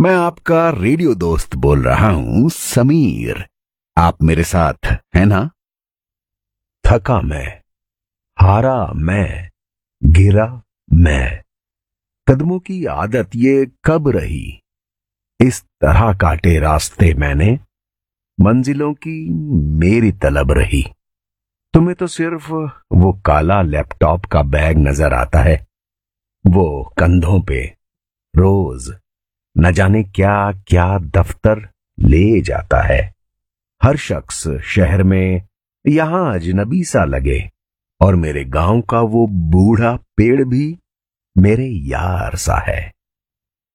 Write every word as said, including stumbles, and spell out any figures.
मैं आपका रेडियो दोस्त बोल रहा हूं, समीर। आप मेरे साथ हैं ना? थका मैं, हारा मैं, गिरा मैं, कदमों की आदत ये कब रही। इस तरह काटे रास्ते मैंने, मंजिलों की मेरी तलब रही। तुम्हें तो सिर्फ वो काला लैपटॉप का बैग नजर आता है, वो कंधों पे रोज न जाने क्या क्या दफ्तर ले जाता है। हर शख्स शहर में यहां अजनबी सा लगे, और मेरे गांव का वो बूढ़ा पेड़ भी मेरे यार सा है।